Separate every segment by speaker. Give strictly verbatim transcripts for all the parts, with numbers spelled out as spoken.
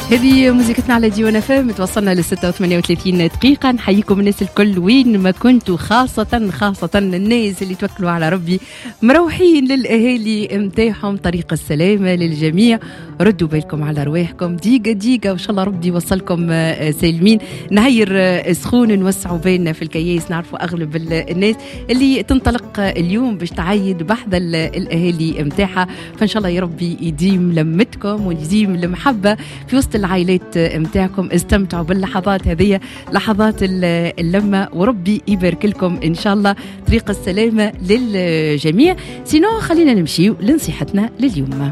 Speaker 1: هذه موسيقتنا على ديوان اف ام. توصلنا ل ستة وثمانية وثلاثين دقيقة. نحييكم الناس الكل وين ما كنتوا، خاصة خاصة الناس اللي توكلوا على ربي مروحين للأهالي متاعهم. طريق السلامة للجميع، ردوا بالكم على رواحكم ديقة ديقة وإن شاء الله ربي يوصلكم سالمين. نهير سخون نوسعوا بيننا في الكياس، نعرفوا أغلب الناس اللي تنطلق اليوم باش تعيد بحذا الأهالي متاعها، فإن شاء الله يا ربي يديم لمتكم ويديم المحبة في وسط العائلات متاعكم. استمتعوا باللحظات هذه، لحظات اللمة، وربي يبارك لكم إن شاء الله. طريق السلامة للجميع. سينو خلينا نمشي لنصيحتنا لليوم.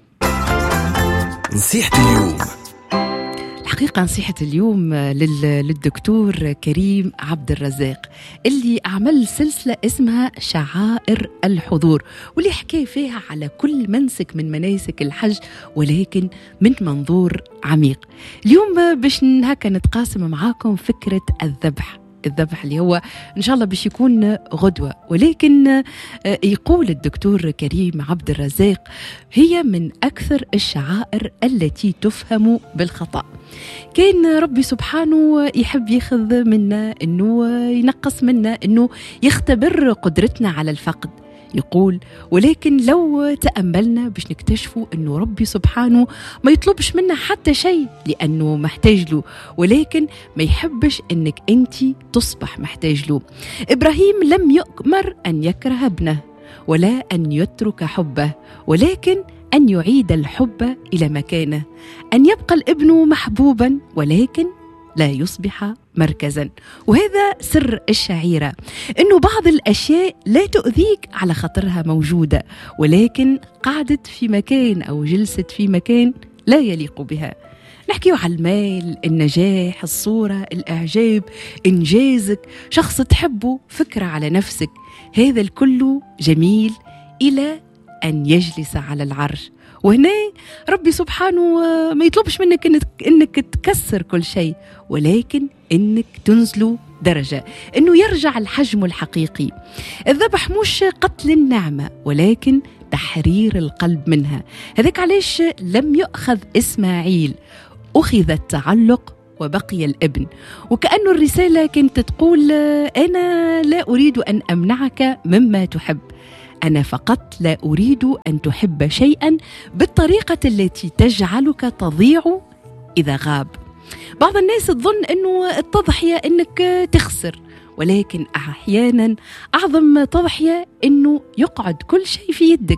Speaker 2: نصيحة اليوم،
Speaker 1: الحقيقة نصيحة اليوم للدكتور كريم عبد الرزاق اللي عمل سلسلة اسمها شعائر الحضور، واللي حكى فيها على كل منسك من مناسك الحج ولكن من منظور عميق. اليوم باش هكا نتقاسم معاكم فكرة الذبح. الذبح اللي هو إن شاء الله باش يكون غدوة، ولكن يقول الدكتور كريم عبد الرزاق هي من أكثر الشعائر التي تفهم بالخطأ. كان ربي سبحانه يحب ياخذ منا إنه ينقص منا، إنه يختبر قدرتنا على الفقد. يقول ولكن لو تأملنا باش نكتشفوا أنه ربي سبحانه ما يطلبش منا حتى شيء لأنه محتاج له، ولكن ما يحبش أنك أنت تصبح محتاج له. إبراهيم لم يؤمر أن يكره ابنه ولا أن يترك حبه، ولكن أن يعيد الحب إلى مكانه، أن يبقى الابن محبوبا ولكن لا يصبح مركزا. وهذا سر الشعيرة، إنه بعض الأشياء لا تؤذيك على خطرها موجودة، ولكن قعدت في مكان أو جلست في مكان لا يليق بها. نحكيه على المال، النجاح، الصورة، الإعجاب، إنجازك، شخص تحبه، فكرة على نفسك. هذا الكل جميل إلى أن يجلس على العرش. وهنا ربي سبحانه ما يطلبش منك إنك, إنك تكسر كل شيء، ولكن إنك تنزله درجة، إنه يرجع الحجم الحقيقي. الذبح مش قتل النعمة ولكن تحرير القلب منها. هذاك علاش لم يؤخذ إسماعيل، أخذ التعلق وبقي الابن. وكأنه الرسالة كانت تقول أنا لا أريد أن أمنعك مما تحب، أنا فقط لا أريد أن تحب شيئا بالطريقة التي تجعلك تضيع إذا غاب. بعض الناس تظن أنه التضحية أنك تخسر، ولكن أحيانا أعظم تضحية أنه يقعد كل شيء في يدك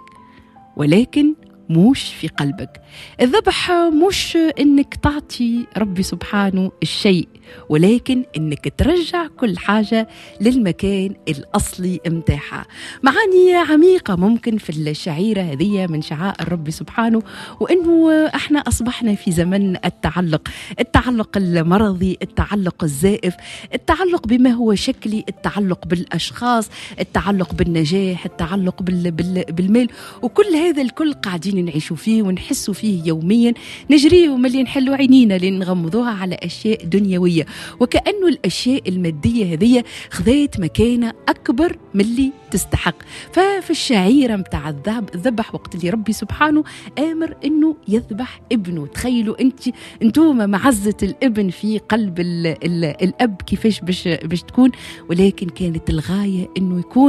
Speaker 1: ولكن مش في قلبك. الذبح مش انك تعطي ربي سبحانه الشيء، ولكن انك ترجع كل حاجة للمكان الأصلي متاعها. معاني عميقة ممكن في الشعيرة هذه من شعائر ربي سبحانه، وانه احنا اصبحنا في زمن التعلق، التعلق المرضي، التعلق الزائف، التعلق بما هو شكلي، التعلق بالاشخاص، التعلق بالنجاح، التعلق بال بال بالمال. وكل هذا الكل قاعدين نعيشوا فيه ونحسوا فيه يوميا، نجريه وملي نحلوا عينينا لين نغمضوها على أشياء دنيوية، وكأنه الأشياء المادية هذه خذت مكانة أكبر من اللي تستحق. ففي الشعيرة متاع الذبح وقت اللي ربي سبحانه آمر إنه يذبح ابنه. تخيلوا أنت أنتم معزة الابن في قلب ال ال الأب كيفاش باش باش تكون، ولكن كانت الغاية إنه يكون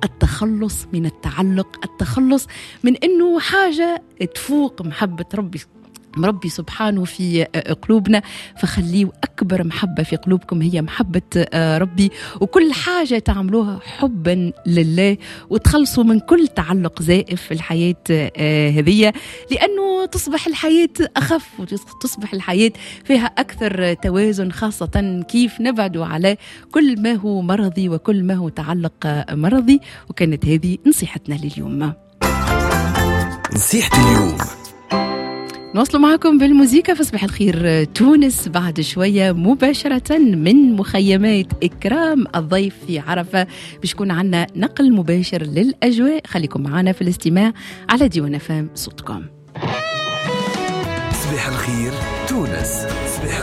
Speaker 1: التخلص من التعلق، التخلص من إنه حاجة تفوق محبة ربي ربي سبحانه في قلوبنا. فخليه أكبر محبة في قلوبكم هي محبة ربي، وكل حاجة تعملوها حبا لله، وتخلصوا من كل تعلق زائف في الحياة هذه، لأنه تصبح الحياة أخف وتصبح الحياة فيها أكثر توازن، خاصة كيف نبعدوا على كل ما هو مرضي وكل ما هو تعلق مرضي. وكانت هذه نصيحتنا لليوم.
Speaker 2: نصيحة اليوم
Speaker 1: نواصل معكم بالموسيقى في صباح الخير تونس بعد شوية مباشرة من مخيمات إكرام الضيف في عرفة، بيكون عنا نقل مباشر للأجواء. خليكم معنا في الاستماع على ديوان اف ام صوتكم.
Speaker 2: صباح الخير تونس. صباح